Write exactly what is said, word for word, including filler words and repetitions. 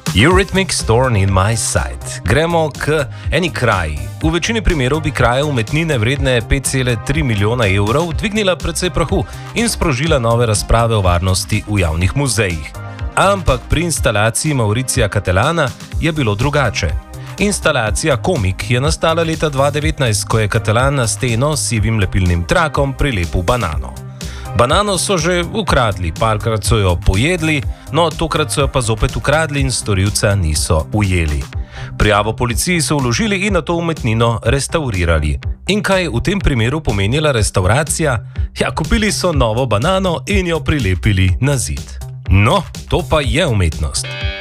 Eurythmics Thorn in My Side. Gremo k eni kraji. V večini primerov bi kraja umetnine vredne pet cela tri milijona evrov dvignila precej prahu in sprožila nove razprave o varnosti v javnih muzejih. Ampak pri instalaciji Mauricija Catalana je bilo drugače. Instalacija Komik je nastala leta dva tisoč devetnajst, ko je Catalan na steno s sivim lepilnim trakom prilepil banano. Banano so že ukradli, parkrat so jo pojedli, no tokrat so jo pa zopet ukradli in storilca niso ujeli. Prijavo policiji so vložili in na to umetnino restaurirali. In kaj v tem primeru pomenila restauracija? Ja, kupili so novo banano in jo prilepili na zid. No, to pa je umetnost.